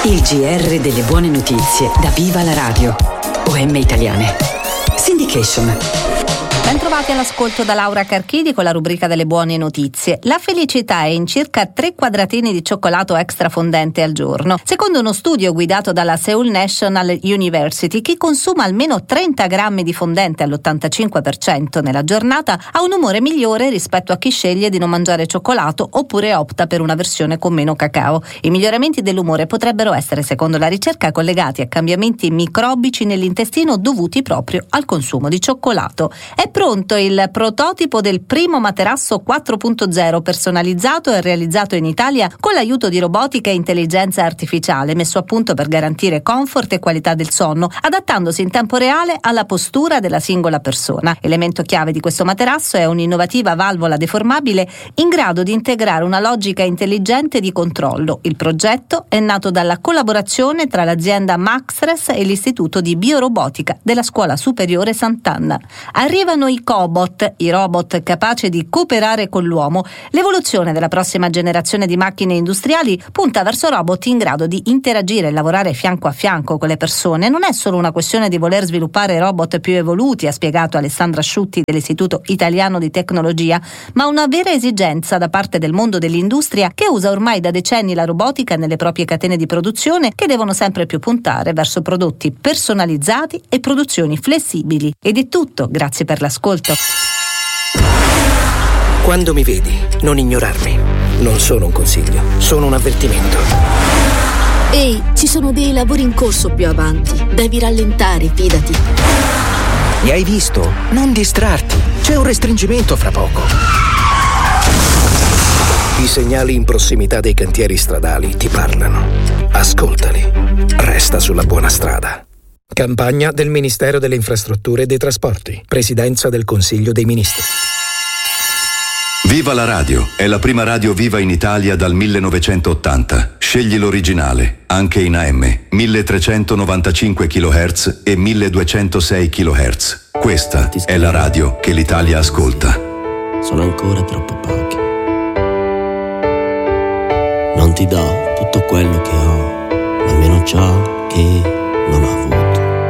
Il GR delle buone notizie da Viva la Radio. OM Italiane. Syndication. Bentrovati all'ascolto da Laura Carchidi con la rubrica delle buone notizie. La felicità è in circa 3 quadratini di cioccolato extra fondente al giorno. Secondo uno studio guidato dalla Seoul National University, chi consuma almeno 30 grammi di fondente all'85% nella giornata ha un umore migliore rispetto a chi sceglie di non mangiare cioccolato oppure opta per una versione con meno cacao. I miglioramenti dell'umore potrebbero essere, secondo la ricerca, collegati a cambiamenti microbici nell'intestino dovuti proprio al consumo di cioccolato. È pronto il prototipo del primo materasso 4.0 personalizzato e realizzato in Italia con l'aiuto di robotica e intelligenza artificiale, messo a punto per garantire comfort e qualità del sonno, adattandosi in tempo reale alla postura della singola persona. Elemento chiave di questo materasso è un'innovativa valvola deformabile in grado di integrare una logica intelligente di controllo. Il progetto è nato dalla collaborazione tra l'azienda Maxres e l'Istituto di Biorobotica della Scuola Superiore Sant'Anna. Arrivano i cobot, i robot capaci di cooperare con l'uomo. L'evoluzione della prossima generazione di macchine industriali punta verso robot in grado di interagire e lavorare fianco a fianco con le persone. Non è solo una questione di voler sviluppare robot più evoluti, ha spiegato Alessandra Asciutti dell'Istituto Italiano di Tecnologia, ma una vera esigenza da parte del mondo dell'industria che usa ormai da decenni la robotica nelle proprie catene di produzione, che devono sempre più puntare verso prodotti personalizzati e produzioni flessibili. Ed è tutto, grazie per l'ascolto. Quando mi vedi, non ignorarmi. Non sono un consiglio, sono un avvertimento. Ehi, ci sono dei lavori in corso più avanti. Devi rallentare, fidati. Mi hai visto? Non distrarti. C'è un restringimento fra poco. I segnali in prossimità dei cantieri stradali ti parlano. Ascoltali. Resta sulla buona strada. Campagna del Ministero delle Infrastrutture e dei Trasporti. Presidenza del Consiglio dei Ministri. Viva la radio! È la prima radio viva in Italia dal 1980. Scegli l'originale, anche in AM, 1395 kHz e 1206 kHz. Questa è la radio che l'Italia ascolta. Sono ancora troppo pochi. Non ti do tutto quello che ho, ma almeno ciò che non ho avuto.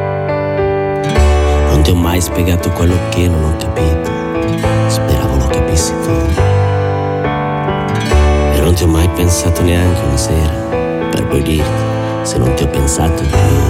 Non ti ho mai spiegato quello che non ho capito. Speravo lo capissi tu. E non ti ho mai pensato neanche una sera, per poi dirti se non ti ho pensato più.